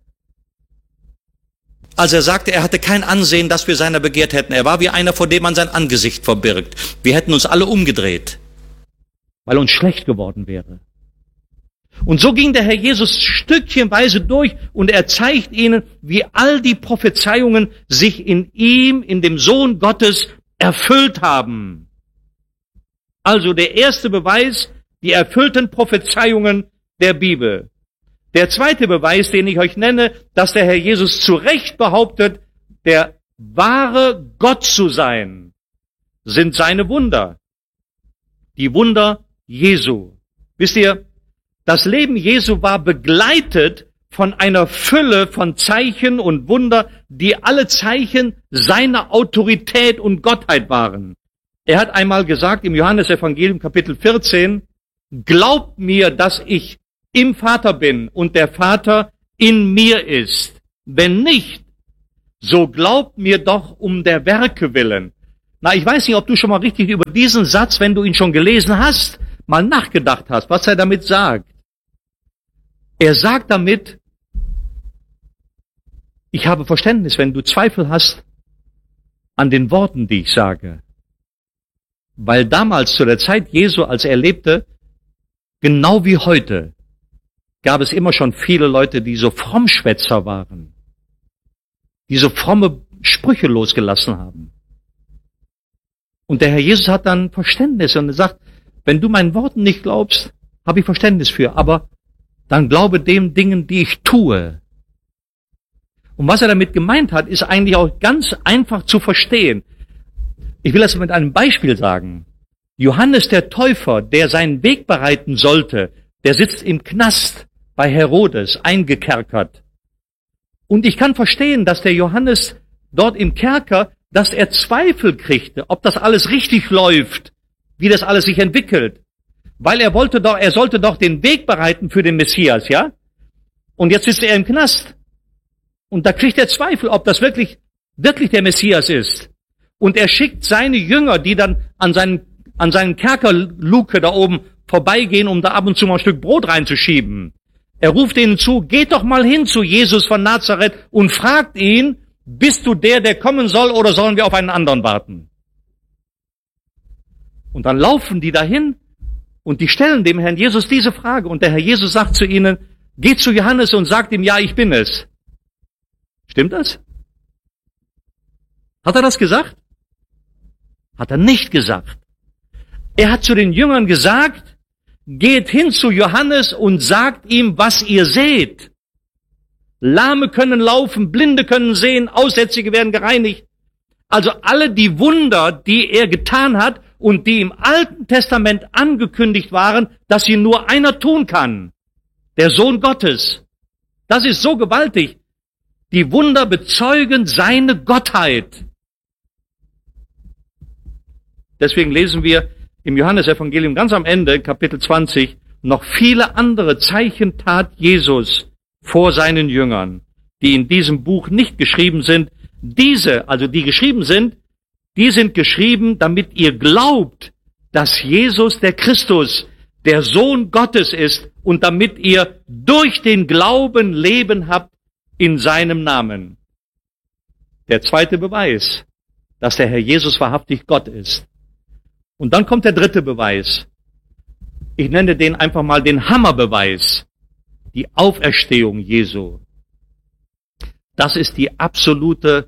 als er sagte, er hatte kein Ansehen, das wir seiner begehrt hätten. Er war wie einer, vor dem man sein Angesicht verbirgt. Wir hätten uns alle umgedreht, weil uns schlecht geworden wäre. Und so ging der Herr Jesus stückchenweise durch und er zeigt ihnen, wie all die Prophezeiungen sich in ihm, in dem Sohn Gottes, erfüllt haben. Also der erste Beweis, die erfüllten Prophezeiungen der Bibel. Der zweite Beweis, den ich euch nenne, dass der Herr Jesus zu Recht behauptet, der wahre Gott zu sein, sind seine Wunder. Die Wunder Jesu. Wisst ihr, das Leben Jesu war begleitet von einer Fülle von Zeichen und Wunder, die alle Zeichen seiner Autorität und Gottheit waren. Er hat einmal gesagt im Johannesevangelium Kapitel 14, glaubt mir, dass ich im Vater bin und der Vater in mir ist. Wenn nicht, so glaubt mir doch um der Werke willen. Na, ich weiß nicht, ob du schon mal richtig über diesen Satz, wenn du ihn schon gelesen hast, mal nachgedacht hast, was er damit sagt. Er sagt damit, ich habe Verständnis, wenn du Zweifel hast an den Worten, die ich sage. Weil damals, zu der Zeit Jesu, als er lebte, genau wie heute, gab es immer schon viele Leute, die so Frommschwätzer waren, die so fromme Sprüche losgelassen haben. Und der Herr Jesus hat dann Verständnis und er sagt, wenn du meinen Worten nicht glaubst, habe ich Verständnis für, aber dann glaube den Dingen, die ich tue. Und was er damit gemeint hat, ist eigentlich auch ganz einfach zu verstehen. Ich will das mit einem Beispiel sagen. Johannes der Täufer, der seinen Weg bereiten sollte, der sitzt im Knast bei Herodes, eingekerkert. Und ich kann verstehen, dass der Johannes dort im Kerker, dass er Zweifel kriegte, ob das alles richtig läuft, wie das alles sich entwickelt. Weil er sollte doch den Weg bereiten für den Messias, ja? Und jetzt sitzt er im Knast. Und da kriegt er Zweifel, ob das wirklich der Messias ist. Und er schickt seine Jünger, die dann an seinen Kerkerluke da oben vorbeigehen, um da ab und zu mal ein Stück Brot reinzuschieben. Er ruft ihnen zu, geht doch mal hin zu Jesus von Nazareth und fragt ihn, bist du der kommen soll, oder sollen wir auf einen anderen warten? Und dann laufen die dahin und die stellen dem Herrn Jesus diese Frage. Und der Herr Jesus sagt zu ihnen, geht zu Johannes und sagt ihm, ja, ich bin es. Stimmt das? Hat er das gesagt? Hat er nicht gesagt. Er hat zu den Jüngern gesagt, geht hin zu Johannes und sagt ihm, was ihr seht. Lahme können laufen, Blinde können sehen, Aussätzige werden gereinigt. Also alle die Wunder, die er getan hat und die im Alten Testament angekündigt waren, dass sie nur einer tun kann. Der Sohn Gottes. Das ist so gewaltig. Die Wunder bezeugen seine Gottheit. Deswegen lesen wir im Johannesevangelium ganz am Ende, Kapitel 20, noch viele andere Zeichen tat Jesus vor seinen Jüngern, die in diesem Buch nicht geschrieben sind. Diese, also die geschrieben sind, die sind geschrieben, damit ihr glaubt, dass Jesus der Christus, der Sohn Gottes ist und damit ihr durch den Glauben Leben habt in seinem Namen. Der zweite Beweis, dass der Herr Jesus wahrhaftig Gott ist. Und dann kommt der dritte Beweis. Ich nenne den einfach mal den Hammerbeweis. Die Auferstehung Jesu. Das ist der absolute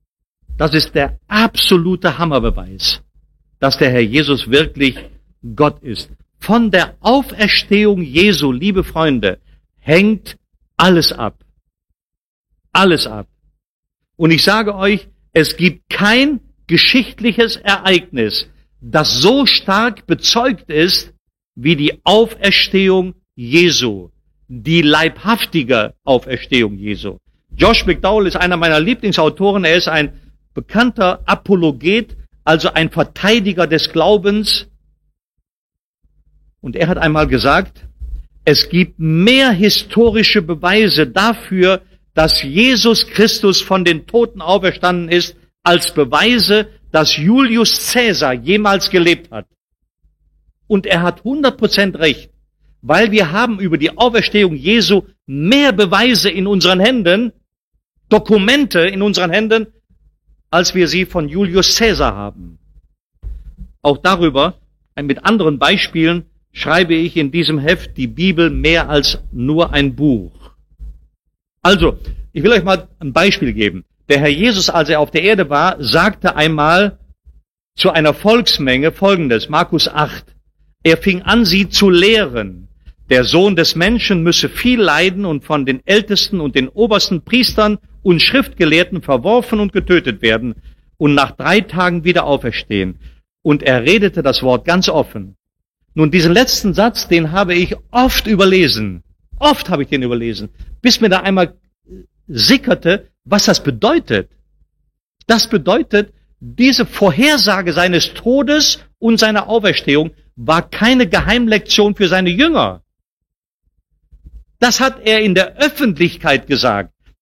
Hammerbeweis, dass der Herr Jesus wirklich Gott ist. Von der Auferstehung Jesu, liebe Freunde, hängt alles ab. Alles ab. Und ich sage euch, es gibt kein geschichtliches Ereignis, das so stark bezeugt ist, wie die Auferstehung Jesu. Die leibhaftige Auferstehung Jesu. Josh McDowell ist einer meiner Lieblingsautoren. Er ist ein bekannter Apologet, also ein Verteidiger des Glaubens. Und er hat einmal gesagt, es gibt mehr historische Beweise dafür, dass Jesus Christus von den Toten auferstanden ist, als Beweise, dass Julius Caesar jemals gelebt hat. Und er hat 100% recht, weil wir haben über die Auferstehung Jesu mehr Beweise in unseren Händen, Dokumente in unseren Händen, als wir sie von Julius Caesar haben. Auch darüber, mit anderen Beispielen, schreibe ich in diesem Heft die Bibel mehr als nur ein Buch. Also, ich will euch mal ein Beispiel geben. Der Herr Jesus, als er auf der Erde war, sagte einmal zu einer Volksmenge Folgendes, Markus 8. Er fing an, sie zu lehren. Der Sohn des Menschen müsse viel leiden und von den Ältesten und den obersten Priestern und Schriftgelehrten verworfen und getötet werden und nach 3 Tagen wieder auferstehen. Und er redete das Wort ganz offen. Nun, diesen letzten Satz, den habe ich oft überlesen. Oft habe ich den überlesen, bis mir da einmal sickerte, was das bedeutet. Das bedeutet, diese Vorhersage seines Todes und seiner Auferstehung war keine Geheimlektion für seine Jünger. Das hat er in der Öffentlichkeit gesagt.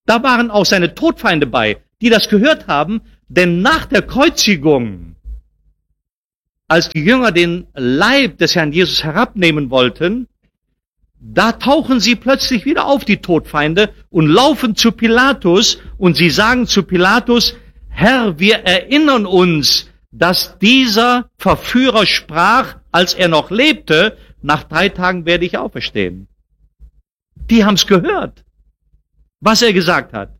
Da waren auch seine Todfeinde bei, die das gehört haben, denn nach der Kreuzigung, als die Jünger den Leib des Herrn Jesus herabnehmen wollten, da tauchen sie plötzlich wieder auf, die Todfeinde, und laufen zu Pilatus und sie sagen zu Pilatus, Herr, wir erinnern uns, dass dieser Verführer sprach, als er noch lebte, nach 3 Tagen werde ich auferstehen. Die haben's gehört, was er gesagt hat.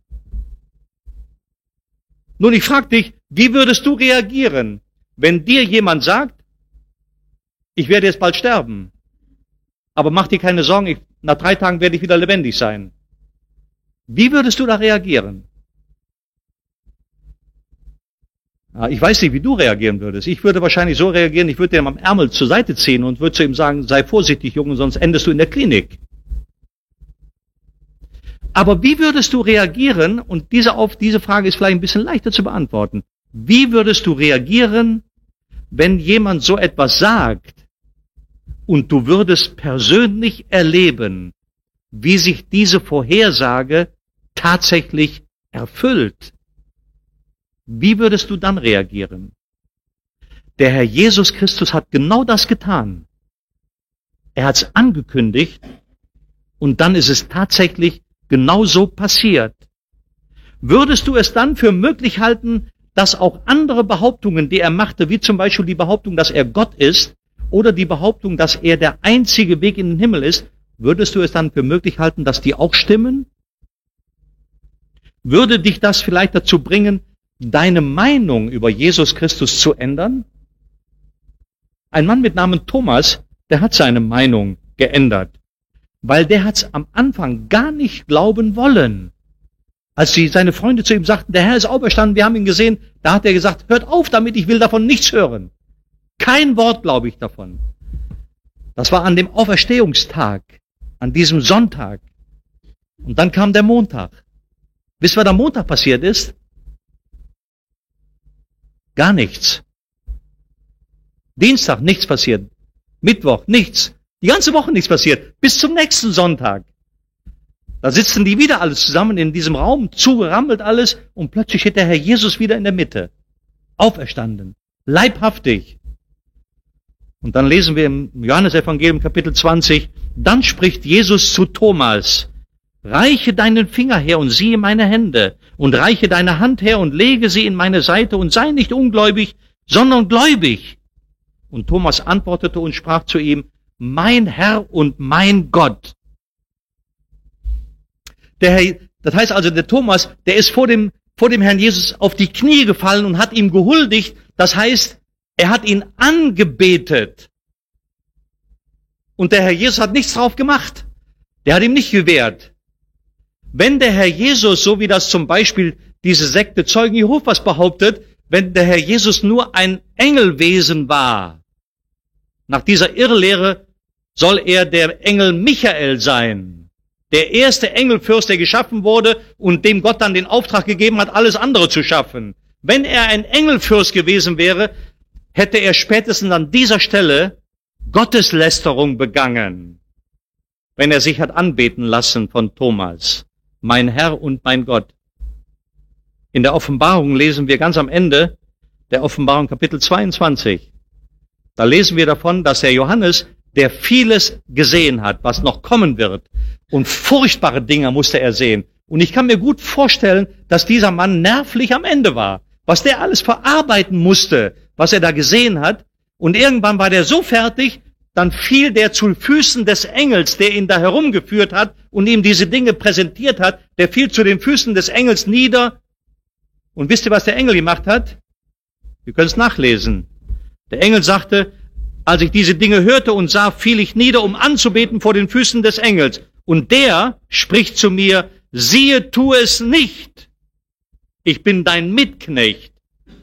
Nun, ich frage dich, wie würdest du reagieren, wenn dir jemand sagt, ich werde jetzt bald sterben, aber mach dir keine Sorgen, nach 3 Tagen werde ich wieder lebendig sein. Wie würdest du da reagieren? Ich weiß nicht, wie du reagieren würdest. Ich würde wahrscheinlich so reagieren, ich würde dir am Ärmel zur Seite ziehen und würde zu ihm sagen, sei vorsichtig, Junge, sonst endest du in der Klinik. Aber wie würdest du reagieren, und diese Frage ist vielleicht ein bisschen leichter zu beantworten, wie würdest du reagieren, wenn jemand so etwas sagt und du würdest persönlich erleben, wie sich diese Vorhersage tatsächlich erfüllt? Wie würdest du dann reagieren? Der Herr Jesus Christus hat genau das getan. Er hat es angekündigt und dann ist es tatsächlich genau so passiert. Würdest du es dann für möglich halten, dass auch andere Behauptungen, die er machte, wie zum Beispiel die Behauptung, dass er Gott ist, oder die Behauptung, dass er der einzige Weg in den Himmel ist, würdest du es dann für möglich halten, dass die auch stimmen? Würde dich das vielleicht dazu bringen, deine Meinung über Jesus Christus zu ändern? Ein Mann mit Namen Thomas, der hat seine Meinung geändert, weil der hat es am Anfang gar nicht glauben wollen. Als seine Freunde zu ihm sagten, der Herr ist auferstanden, wir haben ihn gesehen, da hat er gesagt, hört auf damit, ich will davon nichts hören. Kein Wort glaube ich davon. Das war an dem Auferstehungstag, an diesem Sonntag. Und dann kam der Montag. Wisst ihr, was am Montag passiert ist? Gar nichts. Dienstag nichts passiert. Mittwoch nichts. Die ganze Woche nichts passiert. Bis zum nächsten Sonntag. Da sitzen die wieder alles zusammen in diesem Raum, zugerammelt alles, und plötzlich steht der Herr Jesus wieder in der Mitte. Auferstanden. Leibhaftig. Und dann lesen wir im Johannesevangelium Kapitel 20, dann spricht Jesus zu Thomas, reiche deinen Finger her und siehe meine Hände, und reiche deine Hand her und lege sie in meine Seite und sei nicht ungläubig, sondern gläubig. Und Thomas antwortete und sprach zu ihm, mein Herr und mein Gott. Das heißt also, der Thomas, der ist vor dem Herrn Jesus auf die Knie gefallen und hat ihm gehuldigt. Das heißt, er hat ihn angebetet. Und der Herr Jesus hat nichts drauf gemacht. Der hat ihm nicht gewehrt. Wenn der Herr Jesus, so wie das zum Beispiel diese Sekte Zeugen Jehovas behauptet, wenn der Herr Jesus nur ein Engelwesen war, nach dieser Irrlehre soll er der Engel Michael sein, der erste Engelfürst, der geschaffen wurde und dem Gott dann den Auftrag gegeben hat, alles andere zu schaffen. Wenn er ein Engelfürst gewesen wäre, hätte er spätestens an dieser Stelle Gotteslästerung begangen, wenn er sich hat anbeten lassen von Thomas, mein Herr und mein Gott. In der Offenbarung lesen wir ganz am Ende der Offenbarung Kapitel 22. Da lesen wir davon, dass der Johannes, der vieles gesehen hat, was noch kommen wird, und furchtbare Dinge musste er sehen. Und ich kann mir gut vorstellen, dass dieser Mann nervlich am Ende war, was der alles verarbeiten musste, was er da gesehen hat. Und irgendwann war der so fertig, dann fiel der zu Füßen des Engels, der ihn da herumgeführt hat und ihm diese Dinge präsentiert hat, der fiel zu den Füßen des Engels nieder. Und wisst ihr, was der Engel gemacht hat? Wir können es nachlesen. Der Engel sagte, als ich diese Dinge hörte und sah, fiel ich nieder, um anzubeten vor den Füßen des Engels. Und der spricht zu mir, siehe, tu es nicht. Ich bin dein Mitknecht.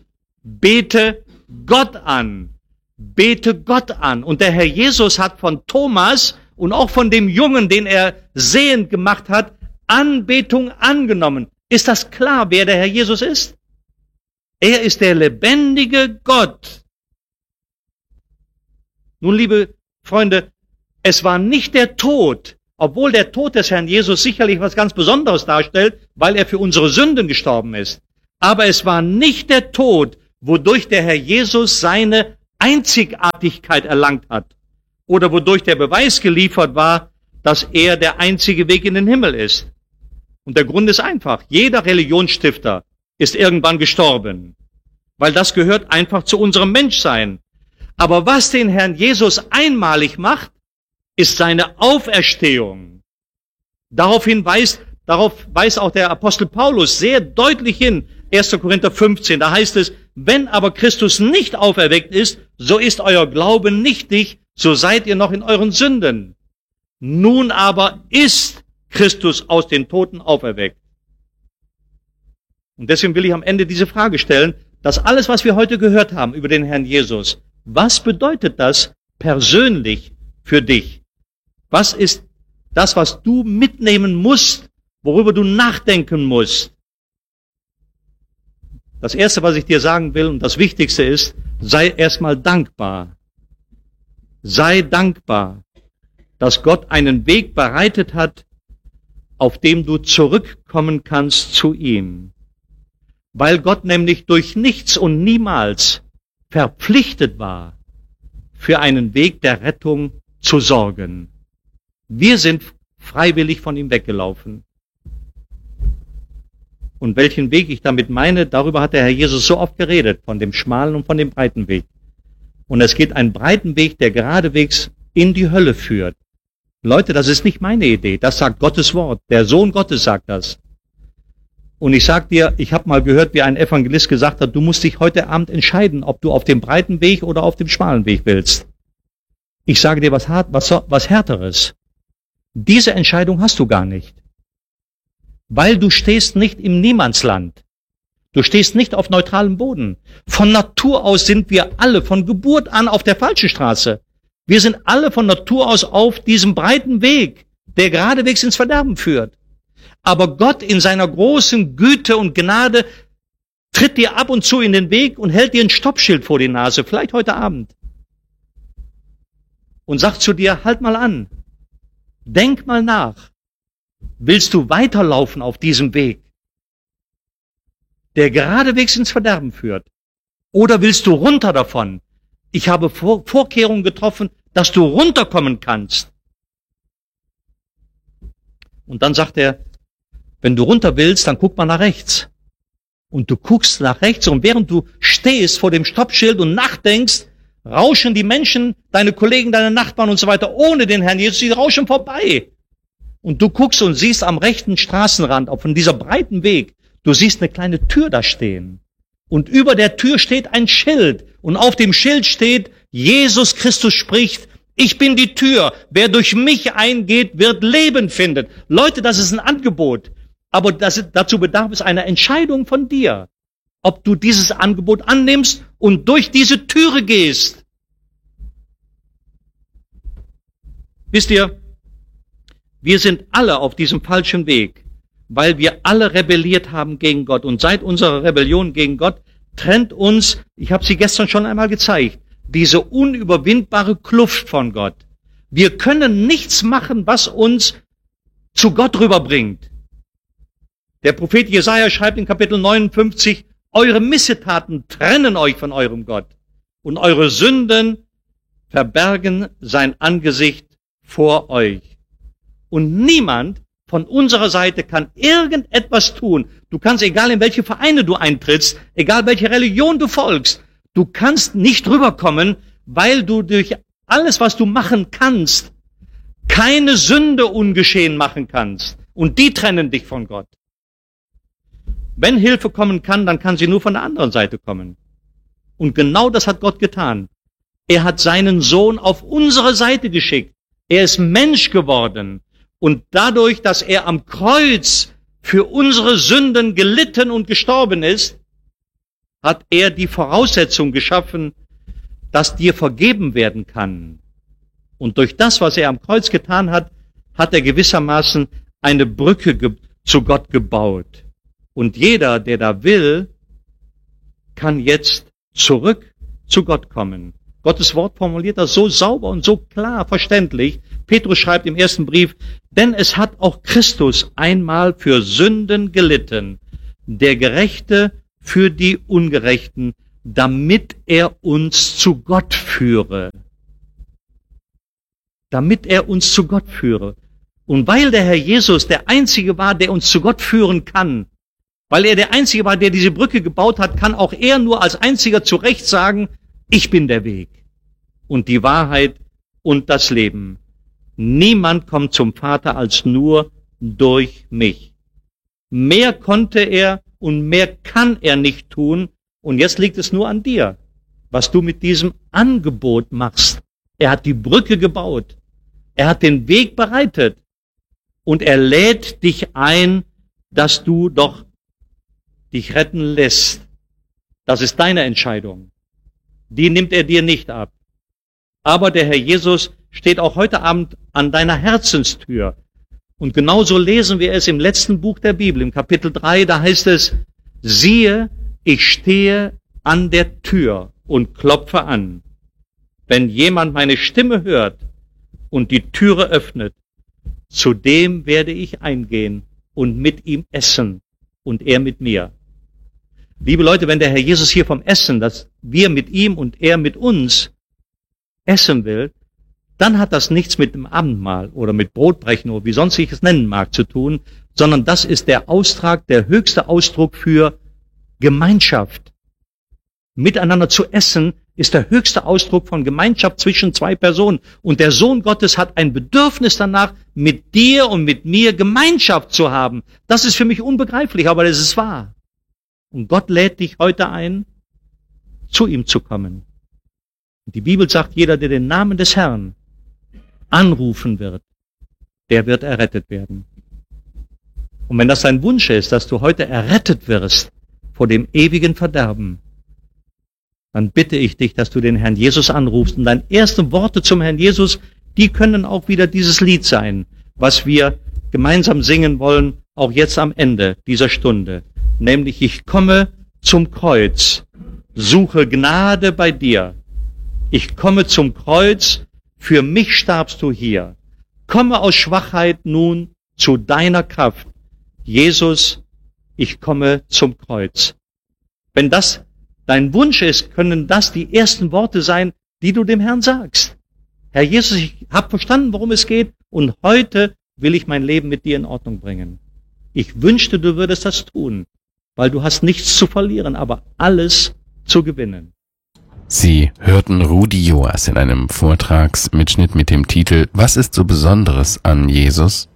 Bete Gott an. Bete Gott an. Und der Herr Jesus hat von Thomas und auch von dem Jungen, den er sehend gemacht hat, Anbetung angenommen. Ist das klar, wer der Herr Jesus ist? Er ist der lebendige Gott. Nun, liebe Freunde, es war nicht der Tod, obwohl der Tod des Herrn Jesus sicherlich was ganz Besonderes darstellt, weil er für unsere Sünden gestorben ist. Aber es war nicht der Tod, wodurch der Herr Jesus seine Einzigartigkeit erlangt hat oder wodurch der Beweis geliefert war, dass er der einzige Weg in den Himmel ist. Und der Grund ist einfach. Jeder Religionsstifter ist irgendwann gestorben, weil das gehört einfach zu unserem Menschsein. Aber was den Herrn Jesus einmalig macht, ist seine Auferstehung. Darauf weist auch der Apostel Paulus sehr deutlich hin, 1. Korinther 15, da heißt es, wenn aber Christus nicht auferweckt ist, so ist euer Glaube nichtig, so seid ihr noch in euren Sünden. Nun aber ist Christus aus den Toten auferweckt. Und deswegen will ich am Ende diese Frage stellen, dass alles, was wir heute gehört haben über den Herrn Jesus, was bedeutet das persönlich für dich? Was ist das, was du mitnehmen musst, worüber du nachdenken musst? Das Erste, was ich dir sagen will, und das Wichtigste ist, sei erstmal dankbar. Sei dankbar, dass Gott einen Weg bereitet hat, auf dem du zurückkommen kannst zu ihm. Weil Gott nämlich durch nichts und niemals verpflichtet war, für einen Weg der Rettung zu sorgen. Wir sind freiwillig von ihm weggelaufen. Und welchen Weg ich damit meine, darüber hat der Herr Jesus so oft geredet, von dem schmalen und von dem breiten Weg. Und es geht einen breiten Weg, der geradewegs in die Hölle führt. Leute, das ist nicht meine Idee, das sagt Gottes Wort. Der Sohn Gottes sagt das. Und ich sag dir, ich habe mal gehört, wie ein Evangelist gesagt hat, du musst dich heute Abend entscheiden, ob du auf dem breiten Weg oder auf dem schmalen Weg willst. Ich sage dir was Härteres. Diese Entscheidung hast du gar nicht. Weil du stehst nicht im Niemandsland. Du stehst nicht auf neutralem Boden. Von Natur aus sind wir alle von Geburt an auf der falschen Straße. Wir sind alle von Natur aus auf diesem breiten Weg, der geradewegs ins Verderben führt. Aber Gott in seiner großen Güte und Gnade tritt dir ab und zu in den Weg und hält dir ein Stoppschild vor die Nase, vielleicht heute Abend. Und sagt zu dir, halt mal an, denk mal nach. Willst du weiterlaufen auf diesem Weg, der geradewegs ins Verderben führt? Oder willst du runter davon? Ich habe Vorkehrungen getroffen, dass du runterkommen kannst. Und dann sagt er, wenn du runter willst, dann guck mal nach rechts. Und du guckst nach rechts und während du stehst vor dem Stoppschild und nachdenkst, rauschen die Menschen, deine Kollegen, deine Nachbarn und so weiter, ohne den Herrn Jesus, die rauschen vorbei. Und du guckst und siehst am rechten Straßenrand, auf dieser breiten Weg, du siehst eine kleine Tür da stehen. Und über der Tür steht ein Schild. Und auf dem Schild steht, Jesus Christus spricht, ich bin die Tür. Wer durch mich eingeht, wird Leben finden. Leute, das ist ein Angebot. Aber dazu bedarf es einer Entscheidung von dir, ob du dieses Angebot annimmst und durch diese Türe gehst. Wisst ihr, wir sind alle auf diesem falschen Weg, weil wir alle rebelliert haben gegen Gott. Und seit unserer Rebellion gegen Gott trennt uns, ich habe sie gestern schon einmal gezeigt, diese unüberwindbare Kluft von Gott. Wir können nichts machen, was uns zu Gott rüberbringt. Der Prophet Jesaja schreibt in Kapitel 59, eure Missetaten trennen euch von eurem Gott und eure Sünden verbergen sein Angesicht vor euch. Und niemand von unserer Seite kann irgendetwas tun. Du kannst, egal in welche Vereine du eintrittst, egal welche Religion du folgst, du kannst nicht rüberkommen, weil du durch alles, was du machen kannst, keine Sünde ungeschehen machen kannst. Und die trennen dich von Gott. Wenn Hilfe kommen kann, dann kann sie nur von der anderen Seite kommen. Und genau das hat Gott getan. Er hat seinen Sohn auf unsere Seite geschickt. Er ist Mensch geworden. Und dadurch, dass er am Kreuz für unsere Sünden gelitten und gestorben ist, hat er die Voraussetzung geschaffen, dass dir vergeben werden kann. Und durch das, was er am Kreuz getan hat, hat er gewissermaßen eine Brücke zu Gott gebaut. Und jeder, der da will, kann jetzt zurück zu Gott kommen. Gottes Wort formuliert das so sauber und so klar verständlich. Petrus schreibt im ersten Brief, denn es hat auch Christus einmal für Sünden gelitten, der Gerechte für die Ungerechten, damit er uns zu Gott führe. Damit er uns zu Gott führe. Und weil der Herr Jesus der Einzige war, der uns zu Gott führen kann, weil er der Einzige war, der diese Brücke gebaut hat, kann auch er nur als Einziger zu Recht sagen, ich bin der Weg und die Wahrheit und das Leben. Niemand kommt zum Vater als nur durch mich. Mehr konnte er und mehr kann er nicht tun. Und jetzt liegt es nur an dir, was du mit diesem Angebot machst. Er hat die Brücke gebaut. Er hat den Weg bereitet. Und er lädt dich ein, dass du doch dich retten lässt. Das ist deine Entscheidung. Die nimmt er dir nicht ab. Aber der Herr Jesus steht auch heute Abend an deiner Herzenstür. Und genauso lesen wir es im letzten Buch der Bibel, im Kapitel 3, da heißt es, siehe, ich stehe an der Tür und klopfe an. Wenn jemand meine Stimme hört und die Türe öffnet, zu dem werde ich eingehen und mit ihm essen und er mit mir. Liebe Leute, wenn der Herr Jesus hier vom Essen, dass wir mit ihm und er mit uns essen will, dann hat das nichts mit dem Abendmahl oder mit Brotbrechen oder wie sonst ich es nennen mag zu tun, sondern das ist der Austrag, der höchste Ausdruck für Gemeinschaft. Miteinander zu essen ist der höchste Ausdruck von Gemeinschaft zwischen zwei Personen. Und der Sohn Gottes hat ein Bedürfnis danach, mit dir und mit mir Gemeinschaft zu haben. Das ist für mich unbegreiflich, aber das ist wahr. Und Gott lädt dich heute ein, zu ihm zu kommen. Die Bibel sagt, jeder, der den Namen des Herrn anrufen wird, der wird errettet werden. Und wenn das dein Wunsch ist, dass du heute errettet wirst vor dem ewigen Verderben, dann bitte ich dich, dass du den Herrn Jesus anrufst. Und deine ersten Worte zum Herrn Jesus, die können auch wieder dieses Lied sein, was wir gemeinsam singen wollen, auch jetzt am Ende dieser Stunde. Nämlich, ich komme zum Kreuz, suche Gnade bei dir. Ich komme zum Kreuz, für mich starbst du hier. Komme aus Schwachheit nun zu deiner Kraft. Jesus, ich komme zum Kreuz. Wenn das dein Wunsch ist, können das die ersten Worte sein, die du dem Herrn sagst. Herr Jesus, ich habe verstanden, worum es geht und heute will ich mein Leben mit dir in Ordnung bringen. Ich wünschte, du würdest das tun, weil du hast nichts zu verlieren, aber alles zu gewinnen. Sie hörten Rudi Joas in einem Vortragsmitschnitt mit dem Titel Was ist so Besonderes an Jesus?